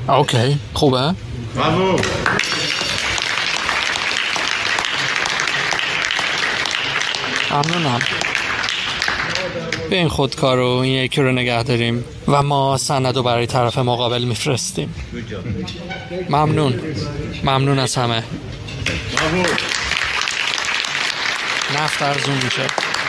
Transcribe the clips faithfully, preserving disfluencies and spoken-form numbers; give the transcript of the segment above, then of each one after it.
اوکی، خوبه؟ برافو. ممنونم. به این خودکار رو این یکی رو نگه داریم و ما سند رو برای طرف مقابل میفرستیم. ممنون. ممنون از همه. نفت ارزون میشه.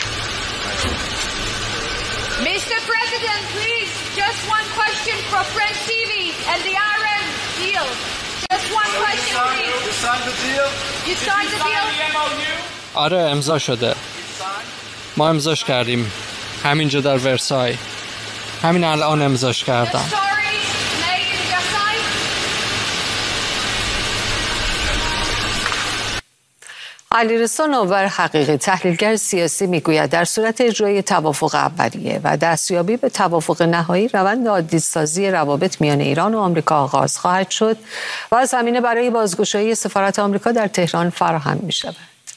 Mister President, please, just one question for French تی وی and the Iran deal. Just one question, please. You signed the deal? You signed the deal? آره امضا شده. ما امضاش کردیم. همینجا در ورسای. همین الان امضاش کردم. علیرضا نوبر حقیقی تحلیلگر سیاسی میگوید در صورت اجرای توافق اولیه و دستیابی به توافق نهایی روند عادی‌سازی روابط میان ایران و آمریکا آغاز خواهد شد و زمینه برای بازگشایی سفارت آمریکا در تهران فراهم می‌شود.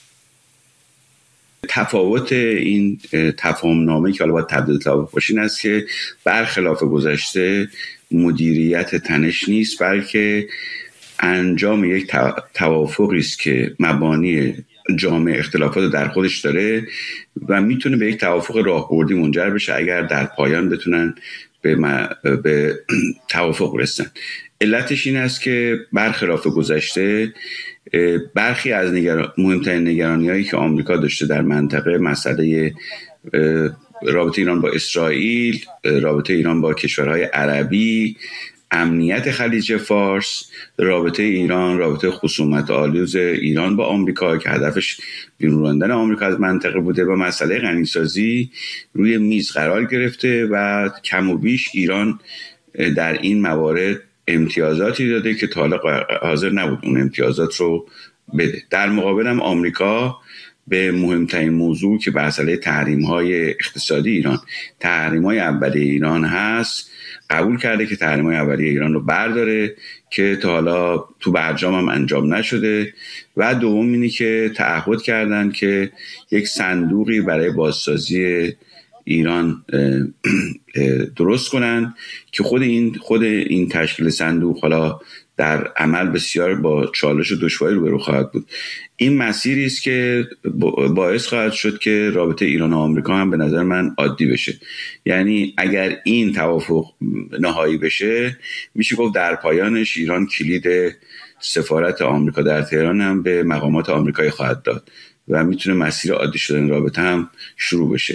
تفاوت این تفاهم نامه که حالا باید تبدیل توافق باشه این است که برخلاف گذشته مدیریت تنش نیست، بلکه انجام یک توافقی است که مبانی جامع اختلافات در خودش داره و میتونه به یک توافق راهبردی منجر بشه اگر در پایان بتونن به, م... به توافق رسن. علتش این است که برخلاف گذشته برخی از نگران... مهمترین نگرانی‌هایی که آمریکا داشته در منطقه، مسئله رابطه ایران با اسرائیل، رابطه ایران با کشورهای عربی، امنیت خلیج فارس، رابطه ایران، رابطه خصومت آلیوز ایران با آمریکا که هدفش بیرون راندن آمریکا از منطقه بوده و مسئله غنیسازی روی میز قرار گرفته و کم و بیش ایران در این موارد امتیازاتی داده که تا حالا حاضر نبود اون امتیازات رو بده. در مقابل هم آمریکا به مهمترین موضوع که مسئله تحریم‌های اقتصادی ایران، تحریم‌های اولیه ایران هست، قبول کرده که تحریم‌های اولیه ایران رو برداره که تا حالا تو برجام هم انجام نشده و دوم اینی که تعهد کردن که یک صندوقی برای بازسازی ایران درست کنن که خود این خود این تشکیل صندوق حالا در عمل بسیار با چالش و دشواری روبرو خواهد بود. این مسیری است که باعث خواهد شد که رابطه ایران و آمریکا هم به نظر من عادی بشه. یعنی اگر این توافق نهایی بشه میشه گفت در پایانش ایران کلید سفارت آمریکا در تهران هم به مقامات آمریکایی خواهد داد و میتونه مسیر عادی شدن رابطه هم شروع بشه.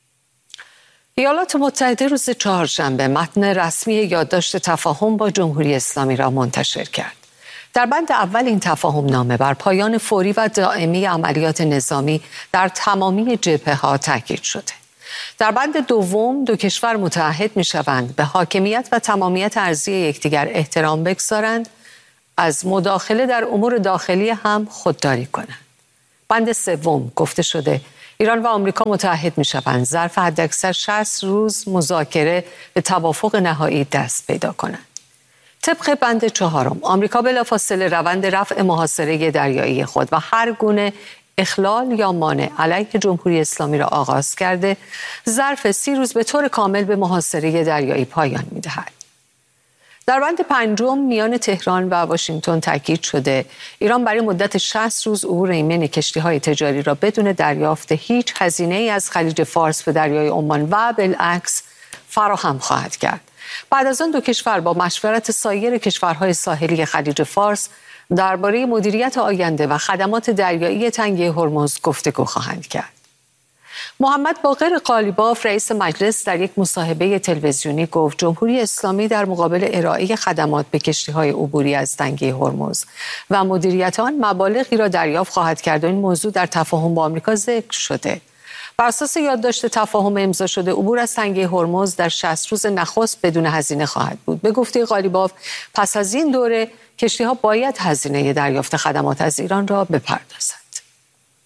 ایالات متحده روز چهارشنبه متن رسمی یادداشت تفاهم با جمهوری اسلامی را منتشر کرد. در بند اول این تفاهم نامه بر پایان فوری و دائمی عملیات نظامی در تمامی جبهه‌ها تاکید شده. در بند دوم دو کشور متعهد می‌شوند به حاکمیت و تمامیت ارضی یکدیگر احترام بگذارند، از مداخله در امور داخلی هم خودداری کنند. بند سوم گفته شده ایران و آمریکا متعهد می‌شوند ظرف حداکثر شصت روز مذاکره به توافق نهایی دست پیدا کنند. طبق بند چهارم آمریکا بلافاصله روند رفع محاصره دریایی خود و هر گونه اخلال یا مانع علیه جمهوری اسلامی را آغاز کرده، ظرف سی روز به طور کامل به محاصره دریایی پایان می‌دهد. در بند پنجم میان تهران و واشنگتن تاکید شده ایران برای مدت شصت روز عبور ایمن کشتی‌های تجاری را بدون دریافت هیچ هزینه‌ای از خلیج فارس به دریای عمان و بالعکس فراهم خواهد کرد. بعد از آن دو کشور با مشورت سایر کشورهای ساحلی خلیج فارس درباره مدیریت آینده و خدمات دریایی تنگه هرمز گفتگو خواهند کرد. محمد باقر قالیباف رئیس مجلس در یک مصاحبه تلویزیونی گفت جمهوری اسلامی در مقابل ارائه خدمات به کشتی‌های عبوری از تنگه هرمز و مدیریت آن مبالغی را دریافت خواهد کرد و این موضوع در تفاهم با آمریکا ذکر شده. بر اساس یادداشت تفاهم امضا شده عبور از تنگه هرمز در شصت روز نخست بدون هزینه خواهد بود. به گفته قالیباف پس از این دوره کشتی‌ها باید هزینه دریافت خدمات از ایران را بپردازند.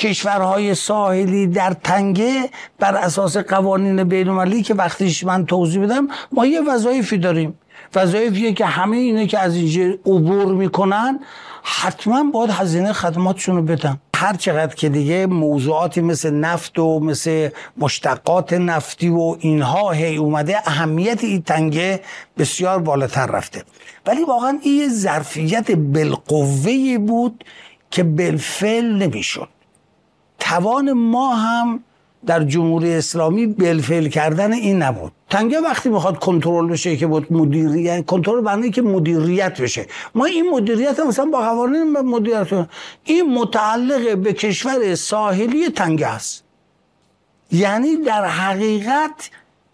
کشورهای ساحلی در تنگه بر اساس قوانین بین‌المللی که وقتیش من توضیح بدم، ما یه وظایفی داریم. وظایفیه که همه اینه که از اینجا عبور میکنن حتما باید هزینه خدماتشون رو بدن. هر چقدر که دیگه موضوعاتی مثل نفت و مثل مشتقات نفتی و اینها هی اومده، اهمیت این تنگه بسیار بالاتر رفته. ولی واقعا این ظرفیت بالقوه‌ای بود که بالفعل نمیشد. توان ما هم در جمهوری اسلامی بالفعل کردن این نبود. تنگه وقتی میخواد کنترل بشه که بود مدیریت، کنترل برنامه که مدیریت بشه. ما این مدیریت مثلا با قوانین مدیریت، این متعلق به کشور ساحلی تنگه است. یعنی در حقیقت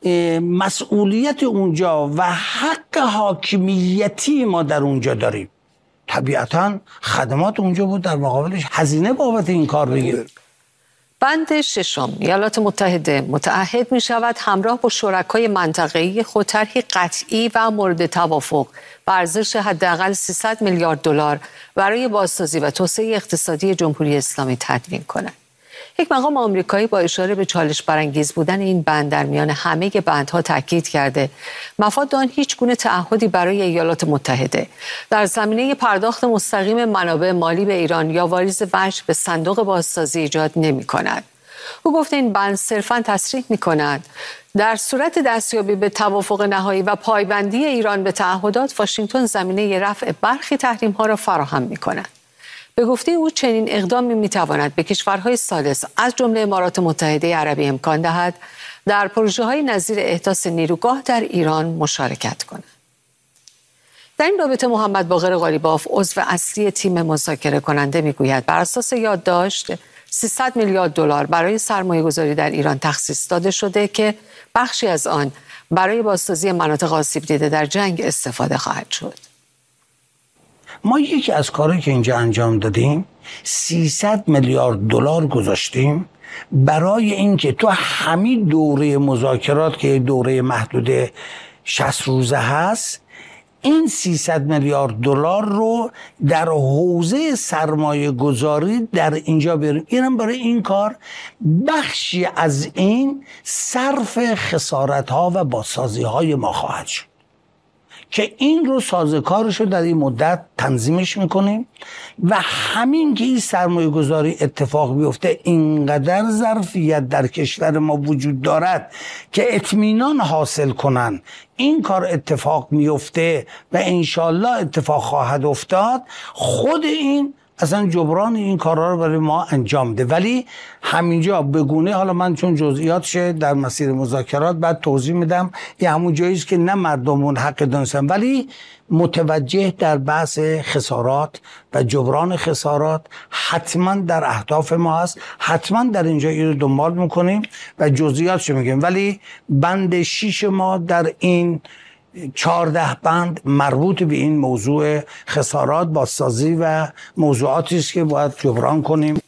مسئولیت اونجا و حق حاکمیتی ما در اونجا داریم. طبیعتا خدمات اونجا بود، در مقابلش هزینه بابت این کار بگیره. بند ششم، ایالات متحده متعهد می شود همراه با شرکای منطقه‌ای خود طرحی قطعی و مورد توافق به ارزش حداقل سیصد میلیارد دلار برای بازسازی و توسعه اقتصادی جمهوری اسلامی تدوین کند. یک مقام آمریکایی با اشاره به چالش برانگیز بودن این بند در میان همه بندها تاکید کرده مفاد آن هیچ گونه تعهدی برای ایالات متحده در زمینه پرداخت مستقیم منابع مالی به ایران یا واریز وجه به صندوق بازسازی ایجاد نمی کند. او گفته این بند صرفاً تصریح می کند در صورت دستیابی به توافق نهایی و پایبندی ایران به تعهدات، واشنگتن زمینه رفع برخی تحریم ها را فراهم می کند. به گفته او چنین اقدامی میتواند به کشورهای ثالث از جمله امارات متحده عربی امکان دهد در پروژه‌های نظیر احداث نیروگاه در ایران مشارکت کند. در این رابطه محمد باقر قالیباف عضو اصلی تیم مذاکره کننده میگوید بر اساس یادداشت سیصد میلیارد دلار برای سرمایه‌گذاری در ایران تخصیص داده شده که بخشی از آن برای بازسازی مناطق آسیب دیده در جنگ استفاده خواهد شد. ما یکی از کارهایی که اینجا انجام دادیم سیصد میلیارد دلار گذاشتیم برای اینکه تو همین دوره مذاکرات که دوره محدود شصت روزه هست، این سیصد میلیارد دلار رو در حوزه سرمایه گذاری در اینجا بریم. اینم برای این کار بخشی از این صرف خسارت ها و بازسازی های ما خواهد شد که این رو سازوکارش رو در این مدت تنظیمش میکنیم و همین که این سرمایه گذاری اتفاق بیفته اینقدر ظرفیت در کشور ما وجود دارد که اطمینان حاصل کنن این کار اتفاق میفته و انشالله اتفاق خواهد افتاد. خود این اصلا جبران این کارها رو برای ما انجام ده. ولی همینجا بگونه، حالا من چون جزئیاتش در مسیر مذاکرات بعد توضیح میدم، یه همون جاییست که نه مردمون حق دانستن، ولی متوجه در بحث خسارات و جبران خسارات حتما در اهداف ما هست. حتما در اینجا این رو دنبال میکنیم و جزئیاتش میگیم. ولی بند شیش ما در این چهارده بند مربوط به این موضوع خسارات، بازسازی و موضوعاتی است که باید جبران کنیم.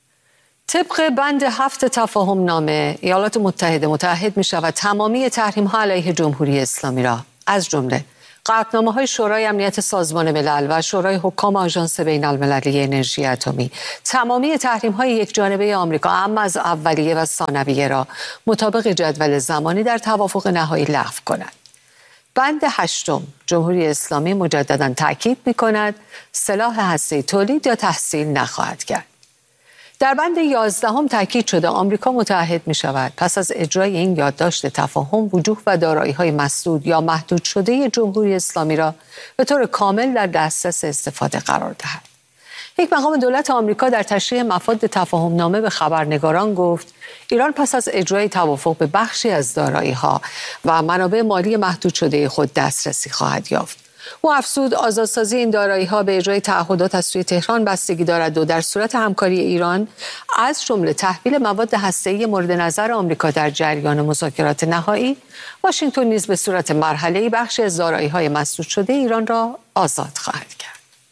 طبق بند هفت تفاهم نامه، ایالات متحده متعهد می شود تمامی تحریم ها علیه جمهوری اسلامی را از جمله قطعنامه های شورای امنیت سازمان ملل و شورای حکام آژانس بین المللی انرژی اتمی، تمامی تحریم های یک جانبه آمریکا اما از اولیه و ثانویه را مطابق جدول زمانی در توافق نهایی لغو کند. بند هشتم، جمهوری اسلامی مجددا تاکید می‌کند سلاح هسته‌ای تولید یا تحصیل نخواهد کرد. در بند یازدهم تاکید شده آمریکا متعهد می‌شود پس از اجرای این یادداشت تفاهم وجوه و دارایی‌های مسدود یا محدود شده جمهوری اسلامی را به طور کامل در دسترس استفاده قرار دهد. یک مقام دولت آمریکا در تشریح مفاد تفاهم نامه به خبرنگاران گفت ایران پس از اجرای توافق به بخشی از دارایی‌ها و منابع مالی محدود شده خود دسترسی خواهد یافت. او افزود آزادسازی این دارایی‌ها به اجرای تعهدات از سوی تهران بستگی دارد و در صورت همکاری ایران از جمله تحویل مواد هسته‌ای مورد نظر آمریکا در جریان مذاکرات نهایی، واشنگتن نیز به صورت مرحله‌ای بخشی از دارایی‌های مسدود شده ایران را آزاد خواهد کرد.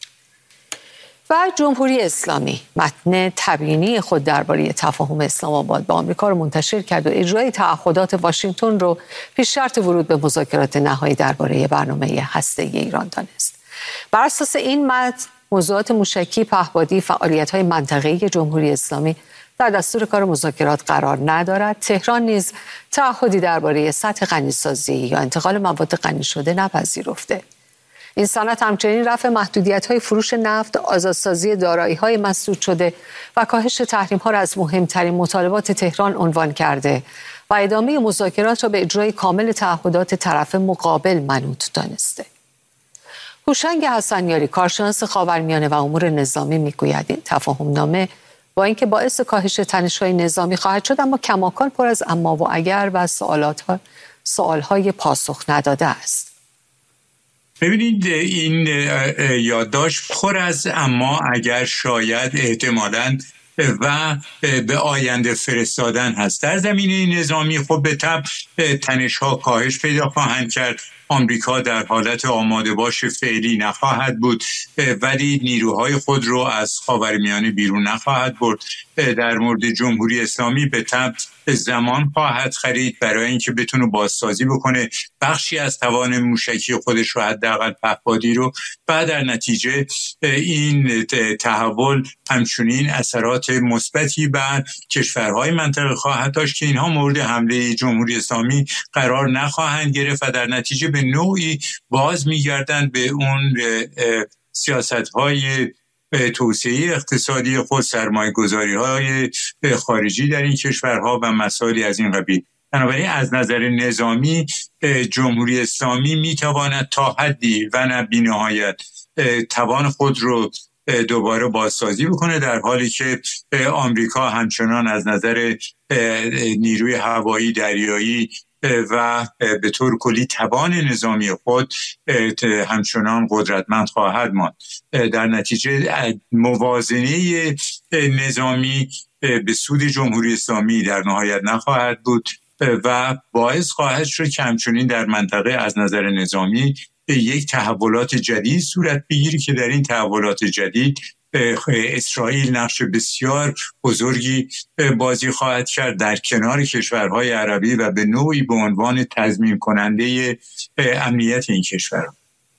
و جمهوری اسلامی متن تبیینی خود درباره تفاهم اسلام آباد با آمریکا را منتشر کرد و اجرای تعهدات واشنگتن را پیش شرط ورود به مذاکرات نهایی درباره برنامه هسته‌ای ایران دانست. بر اساس این متن موضوعات موشکی، پهپادی، فعالیت‌های منطقه‌ای جمهوری اسلامی در دستور کار مذاکرات قرار ندارد. تهران نیز تعهدی درباره سطح غنیسازی یا انتقال مواد غنی شده نپذیرفته. این سند همچنین رفع محدودیت‌های فروش نفت، آزادسازی دارایی‌های مسدود شده و کاهش تحریم‌ها را از مهمترین مطالبات تهران عنوان کرده و ادامه مذاکرات را به اجرای کامل تعهدات طرف مقابل منوط دانسته. هوشنگ حسنیاری، کارشناس خاورمیانه و امور نظامی، میگوید این تفاهم‌نامه با اینکه باعث کاهش تنش‌های نظامی خواهد شد، اما کماکان پر از اما و اگر و سوالات سوال‌های پاسخ نداده است. ببینید این یادداشت پر از اما اگر، شاید، احتمالاً و به آینده فرستادن هست. در زمینه نظامی خب به طبع تنش‌ها کاهش پیدا خواهند کرد. آمریکا در حالت آماده باش فعلی نخواهد بود، ولی نیروهای خود رو از خاورمیانه بیرون نخواهد برد. در مورد جمهوری اسلامی به طبع زمان خواهد خرید برای اینکه بتونه بازسازی بکنه بخشی از توان موشکی خودش رو، حداقل پهپادی رو، و در نتیجه این تحول همچنین اثرات مثبتی بر کشورهای منطقه خواهد داشت که اینها مورد حمله جمهوری اسلامی قرار نخواهند گرفت و در نتیجه به نوعی باز میگردند به اون سیاست‌های توسعه اقتصادی خود، سرمایه‌گذاری‌های خارجی در این کشورها و مسائلی از این قبیل. بنابراین از نظر نظامی جمهوری اسلامی میتواند تا حدی و نه بی‌نهایت توان خود رو دوباره بازسازی بکنه، در حالی که آمریکا همچنان از نظر نیروی هوایی، دریایی و به طور کلی توان نظامی خود همچنان قدرتمند خواهد ماند. در نتیجه موازنه نظامی به سود جمهوری اسلامی در نهایت نخواهد بود و باعث خواهد شد که همچنین در منطقه از نظر نظامی یک تحولات جدید صورت بگیری که در این تحولات جدید اسرائیل نقش بسیار بزرگی بازی خواهد کرد در کنار کشورهای عربی و به نوعی به عنوان تضمین کننده امنیت این کشورها.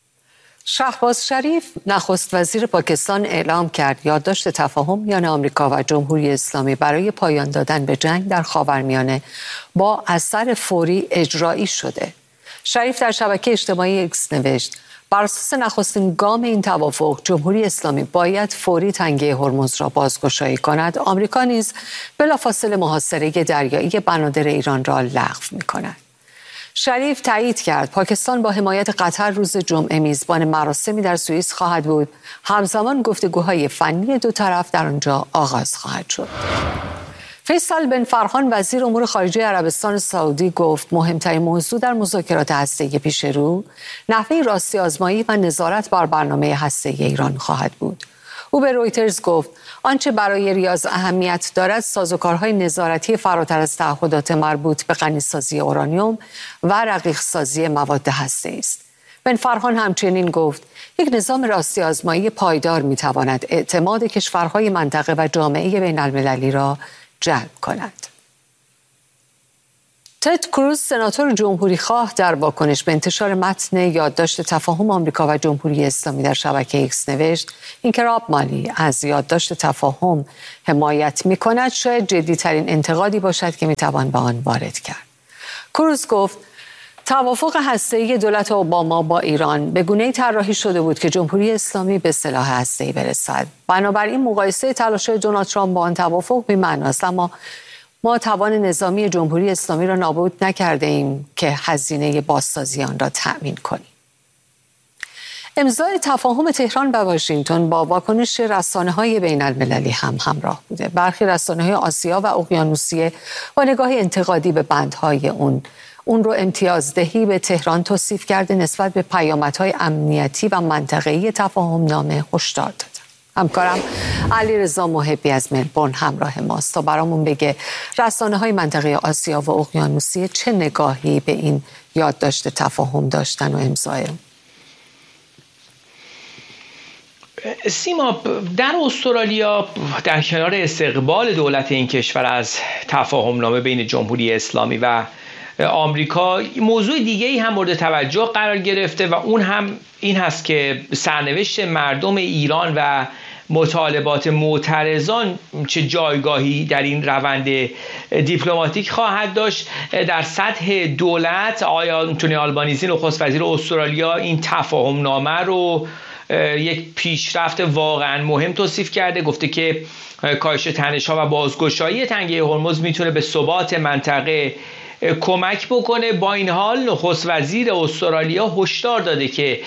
شهباز شریف، نخست وزیر پاکستان، اعلام کرد یادداشت تفاهم میان آمریکا و جمهوری اسلامی برای پایان دادن به جنگ در خاورمیانه با اثر فوری اجرایی شده. شریف در شبکه اجتماعی اکس نوشت: بر اساس نخستین گام این توافق، جمهوری اسلامی باید فوری تنگه هرمز را بازگشایی کند. آمریکا نیز بلافاصله محاصره دریایی بنادر ایران را لغو می‌کند. شریف تایید کرد پاکستان با حمایت قطر روز جمعه میزبان مراسمی در سوئیس خواهد بود. همزمان گفتگوهای فنی دو طرف در آنجا آغاز خواهد شد. فیصل بن فرحان، وزیر امور خارجه عربستان سعودی، گفت مهمترین موضوع در مذاکرات هسته‌ای پیش رو نحوه راستی آزمایی و نظارت بر برنامه هسته‌ای ایران خواهد بود. او به رویترز گفت آنچه برای ریاض اهمیت دارد سازوکارهای نظارتی فراتر از تعهدات مربوط به غنیسازی اورانیوم و رقیق سازی مواد هسته‌ای است. بن فرحان همچنین گفت یک نظام راستی آزمایی پایدار می‌تواند اعتماد کشورهای منطقه و جامعه بین‌المللی را جلب کند. تد کروز، سناتور جمهوری خواه، در واکنش به انتشار متن یادداشت تفاهم آمریکا و جمهوری اسلامی در شبکه ایکس نوشت اینکه راب مالی از یادداشت تفاهم حمایت می‌کند شاید جدی‌ترین انتقادی باشد که می‌توان به آن وارد کرد. کروز گفت توافق هسته‌ای دولت اوباما با ایران به گونه‌ای طراحی شده بود که جمهوری اسلامی به سلاح هسته‌ای برسد. بنابراین مقایسه تلاش‌های دونالد ترامپ با آن توافق بی‌معناست، اما ما توان نظامی جمهوری اسلامی را نابود نکرده ایم که هزینه بازسازی آن را تأمین کنیم. امضای تفاهم تهران و واشنگتن با واکنش رسانه‌های بین‌المللی هم همراه بوده. برخی رسانه‌های آسیا و اقیانوسیه با نگاه انتقادی به بندهای اون اون رو امتیازدهی به تهران توصیف کرده، نسبت به پیامدهای امنیتی و منطقه‌ای تفاهم نامه هشدار داده. همکارم علیرضا محبی از ملبورن همراه ماست تا برامون بگه رسانه‌های منطقه آسیا و اقیانوسیه چه نگاهی به این یادداشت تفاهم داشتن و امضای اون. سیما، در استرالیا در کنار استقبال دولت این کشور از تفاهم نامه بین جمهوری اسلامی و آمریکا. موضوع دیگه ای هم مورد توجه قرار گرفته و اون هم این هست که سرنوشت مردم ایران و مطالبات معترضان چه جایگاهی در این روند دیپلماتیک خواهد داشت. در سطح دولت آقای آنتونی آلبانیزی نخست وزیر استرالیا این تفاهم نامه رو یک پیشرفت واقعا مهم توصیف کرده. گفته که کاهش تنش‌ها و بازگشایی تنگه هرمز میتونه به ثبات منطقه کمک بکنه. با این حال نخست وزیر استرالیا هشدار داده که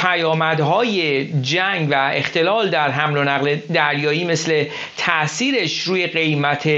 پیامدهای جنگ و اختلال در حمل و نقل دریایی مثل تاثیرش روی قیمت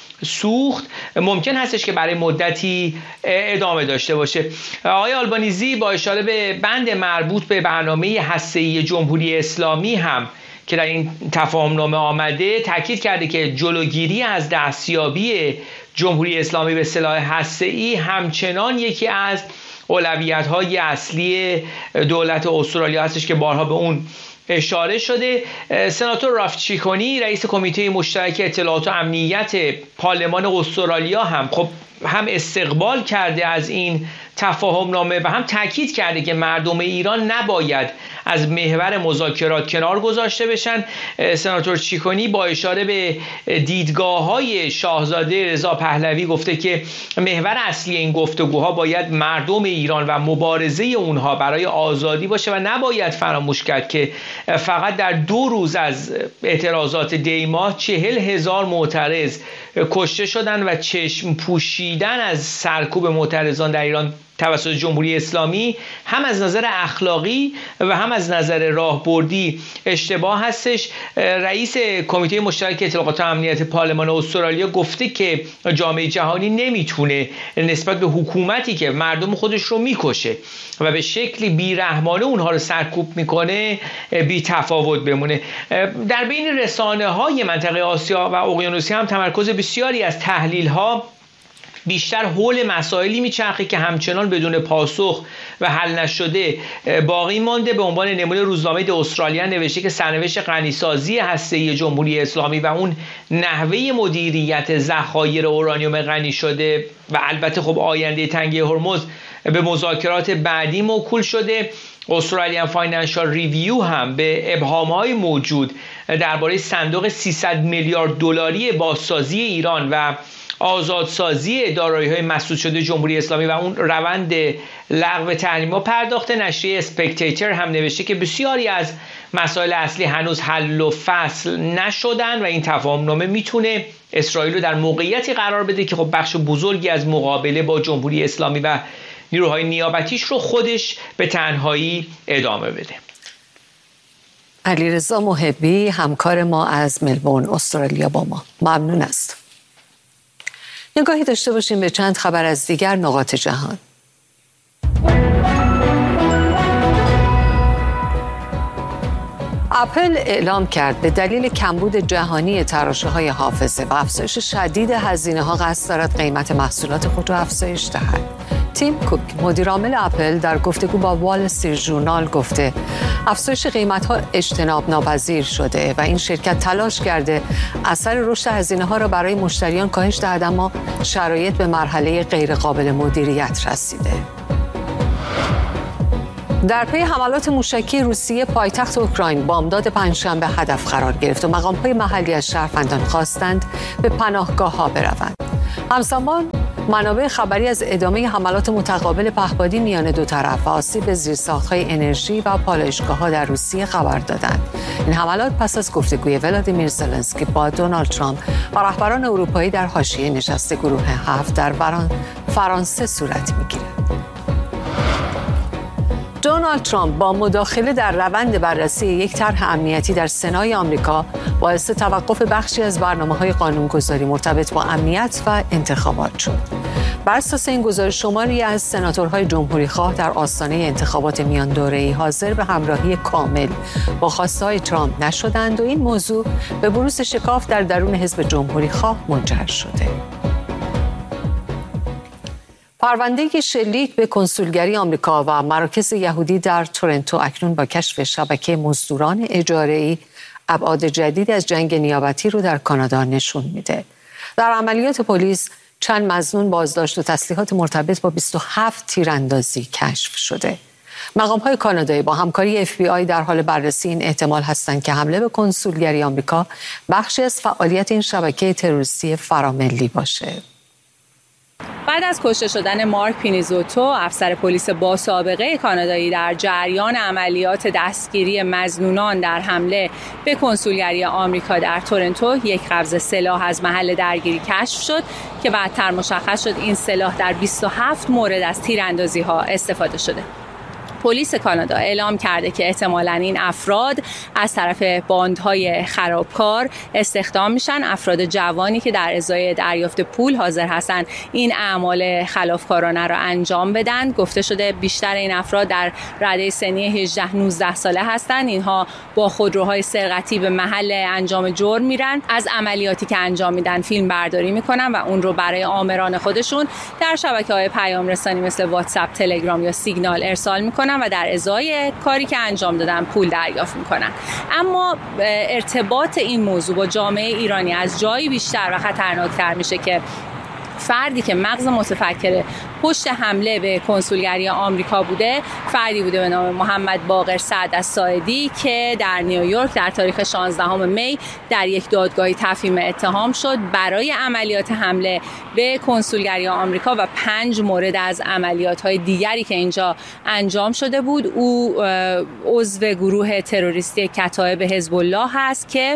سوخت ممکن هستش که برای مدتی ادامه داشته باشه. آقای آلبانیزی با اشاره به بند مربوط به برنامه هسته‌ای جمهوری اسلامی هم که در این تفاهم نامه آمده تاکید کرده که جلوگیری از دستیابی جمهوری اسلامی به سلاح هسته‌ای همچنان یکی از اولویت‌های اصلی دولت استرالیا هستش که بارها به اون اشاره شده. سناتور رالف چیکونی رئیس کمیته مشترک اطلاعات و امنیت پارلمان استرالیا هم خب هم استقبال کرده از این تفاهم نامه و هم تاکید کرده که مردم ایران نباید از محور مذاکرات کنار گذاشته بشن. سناتور چیکونی با اشاره به دیدگاه‌های شاهزاده رضا پهلوی گفته که محور اصلی این گفتگوها باید مردم ایران و مبارزه اونها برای آزادی باشه و نباید فراموش کرد که فقط در دو روز از اعتراضات دی ماه چهل هزار معترض کشته شدن و چشم پوشیدن از سرکوب معترضان در ایران توسط جمهوری اسلامی هم از نظر اخلاقی و هم از نظر راهبردی اشتباه هستش. رئیس کمیته مشترک اطلاعات و امنیت پارلمان استرالیا گفته که جامعه جهانی نمیتونه نسبت به حکومتی که مردم خودش رو میکشه و به شکلی بیرحمانه اونها رو سرکوب میکنه بی تفاوت بمونه. در بین رسانه های منطقه آسیا و اقیانوسیه هم تمرکز بسیاری از تحلیل ها بیشتر حول مسائلی میچرخه که همچنان بدون پاسخ و حل نشده باقی مانده. به عنوان نمونه روزنامه د استرالیا نوشته که سرنوشت غنیسازی هسته‌ای جمهوری اسلامی و اون نحوه مدیریت ذخایر اورانیوم غنی شده و البته خب آینده تنگه هرمز به مذاکرات بعدی موکول شده. استرالیان فاینانشال ریویو هم به ابهام‌های موجود درباره صندوق سیصد میلیارد دلاری بازسازی ایران و آزادسازی دارایی‌های مسدود شده جمهوری اسلامی و اون روند لغو تحریم‌ها پرداخته. نشریه اسپکتیتر هم نوشته که بسیاری از مسائل اصلی هنوز حل و فصل نشدن و این تفاهم‌نامه میتونه اسرائیل رو در موقعیتی قرار بده که خب بخش بزرگی از مقابله با جمهوری اسلامی و نیروهای نیابتیش رو خودش به تنهایی ادامه بده. علیرضا محبی همکار ما از ملبورن استرالیا با ما ممنون است. نگاهی داشته باشیم به چند خبر از دیگر نقاط جهان. اپل اعلام کرد به دلیل کمبود جهانی تراشه‌های حافظه و افزایش شدید هزینه‌ها قصد دارد قیمت محصولات خود را افزایش دهد. تیم کوک مدیر عامل اپل در گفتگو با وال استریت ژورنال گفته افزایش قیمت‌ها اجتناب ناپذیر شده و این شرکت تلاش کرده اثر رشد هزینه‌ها را برای مشتریان کاهش دهد، اما شرایط به مرحله غیرقابل مدیریت رسیده. در پی حملات موشکی روسیه پایتخت اوکراین بامداد پنجشنبه هدف قرار گرفت و مقام‌های محلی از شهروندان خواستند به پناهگاه‌ها بروند. همزمان منابع خبری از ادامه حملات متقابل پهپادی میان دو طرف و آسیب به زیرساخت‌های انرژی و پالایشگاه‌ها در روسیه خبر دادند. این حملات پس از گفتگوی ولادیمیر زلنسکی با دونالد ترامپ و رهبران اروپایی در حاشیه نشست گروه هفت در فرانسه صورت می‌گیرد. دونالد ترامپ با مداخله در روند بررسی یک طرح امنیتی در سنای آمریکا باعث توقف بخشی از برنامه‌های قانونگذاری مرتبط با امنیت و انتخابات شد. بر اساس این گزارش شماری از سناتورهای جمهوری‌خواه در آستانه انتخابات میان دوره‌ای حاضر به همراهی کامل با خواسته‌های ترامپ نشدند و این موضوع به بروز شکاف در درون حزب جمهوری‌خواه منجر شده. پرونده شلیک به کنسولگری آمریکا و مراکز یهودی در تورنتو اکنون با کشف شبکه مزدوران اجاره‌ای ابعاد جدید از جنگ نیابتی رو در کانادا نشون میده. در عملیات پلیس چند مظنون بازداشت و تسلیحات مرتبط با بیست و هفت تیراندازی کشف شده. مقام‌های کانادایی با همکاری اف بی آی در حال بررسی این احتمال هستند که حمله به کنسولگری آمریکا بخشی از فعالیت این شبکه تروریستی فراملی باشه. بعد از کشته شدن مارک پینیزوتو، افسر پلیس با سابقه کانادایی در جریان عملیات دستگیری مظنونان در حمله به کنسولگری آمریکا در تورنتو، یک قبض سلاح از محل درگیری کشف شد که بعدتر مشخص شد این سلاح در بیست و هفت مورد از تیراندازی‌ها استفاده شده. پلیس کانادا اعلام کرده که احتمالاً این افراد از طرف باندهای خرابکار استخدام میشن، افراد جوانی که در ازای دریافت پول حاضر هستن این اعمال خلافکارانه را انجام بدن. گفته شده بیشتر این افراد در رده سنی هجده نوزده ساله هستند. اینها با خودروهای سرقتی به محل انجام جرم میرن، از عملیاتی که انجام میدن فیلم برداری میکنن و اون رو برای آمران خودشون در شبکه‌های پیام رسانی مثل واتساپ، تلگرام یا سیگنال ارسال میکنن و در ازای کاری که انجام دادن پول دریافت میکنن. اما ارتباط این موضوع با جامعه ایرانی از جایی بیشتر و خطرناکتر میشه که فردی که مغز متفکر پشت حمله به کنسولگری آمریکا بوده، فردی بوده به نام محمد باقر سعد الساعدی که در نیویورک در تاریخ شانزدهم می در یک دادگاهی تفهیم اتهام شد برای عملیات حمله به کنسولگری آمریکا و پنج مورد از عملیات‌های دیگری که اینجا انجام شده بود. او عضو گروه تروریستی کتایب حزب الله هست که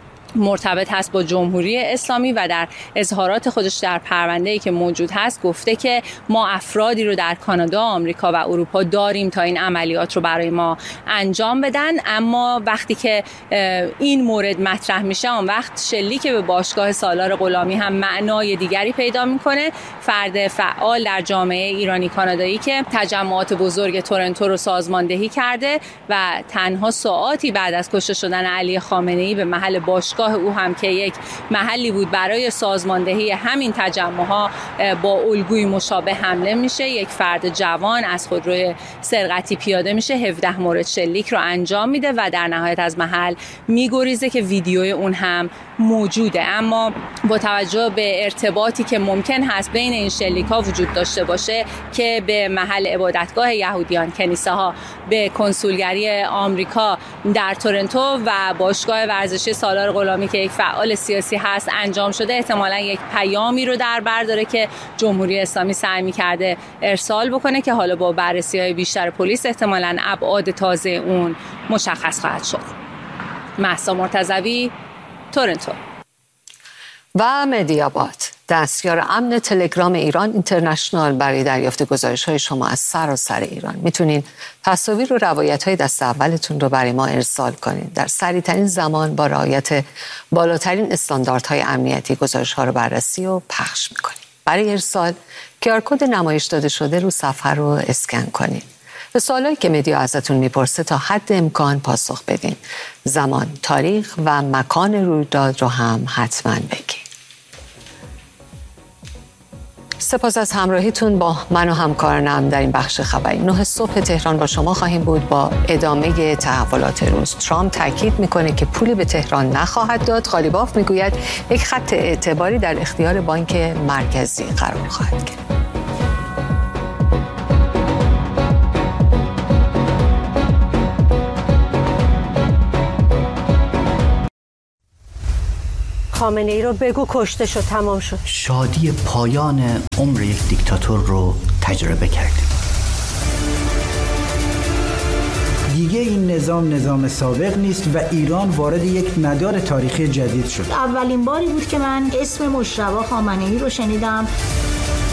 مرتبط هست با جمهوری اسلامی و در اظهارات خودش در پرونده‌ای که موجود هست گفته که ما افرادی رو در کانادا، آمریکا و اروپا داریم تا این عملیات رو برای ما انجام بدن. اما وقتی که این مورد مطرح میشه، اون وقت شلیک به باشگاه سالار غلامی هم معنای دیگری پیدا میکنه. فرد فعال در جامعه ایرانی کانادایی که تجمعات بزرگ تورنتو رو سازماندهی کرده و تنها ساعاتی بعد از کشته شدن علی خامنه‌ای به محل باشگاه او هم که یک محلی بود برای سازماندهی همین تجمعها با الگوی مشابه حمله میشه. یک فرد جوان از خودروی سرقتی پیاده میشه، هفده مورد شلیک رو انجام میده و در نهایت از محل میگریزه که ویدیوی اون هم موجوده. اما با توجه به ارتباطی که ممکن هست بین این شلیک ها وجود داشته باشه که به محل عبادتگاه یهودیان، کنیسه ها، به کنسولگری آمریکا در تورنتو و باشگاه ورزشی سالار غلامی که یک فعال سیاسی هست انجام شده، احتمالاً یک پیامی رو در بر داره که جمهوری اسلامی سعی می‌کرده ارسال بکنه که حالا با بررسی‌های بیشتر پلیس احتمالاً ابعاد تازه اون مشخص خواهد شد. مهسا مرتضوی، تورنتو. و مدیاباد، دستیار امن تلگرام ایران اینترنشنال، برای دریافت گزارش‌های شما از سراسر ایران میتونین تصاویر و روایت‌های دست اولتون رو برای ما ارسال کنین. در سریع‌ترین زمان با رعایت بالاترین استانداردهای امنیتی گزارش‌ها رو بررسی و پخش میکنین. برای ارسال کی‌آر کد نمایش داده شده رو صفحه رو اسکن کنین. به سوالایی که مدیا ازتون میپرسه تا حد امکان پاسخ بدین. زمان، تاریخ و مکان رویداد رو هم حتما بگین. سپاس از همراهیتون با من و همکارانم در این بخش خبری. نه صبح تهران با شما خواهیم بود با ادامه تحولات روز. ترامپ تاکید میکنه که پولی به تهران نخواهد داد. قالیباف میگوید یک خط اعتباری در اختیار بانک مرکزی قرار خواهد گرفت. خامنه ای رو بگو کشته شد، تمام شد. شادی پایان عمر یک دیکتاتور رو تجربه کردیم. دیگه این نظام نظام سابق نیست و ایران وارد یک مدار تاریخی جدید شد. اولین باری بود که من اسم مجتبی خامنه‌ای رو شنیدم.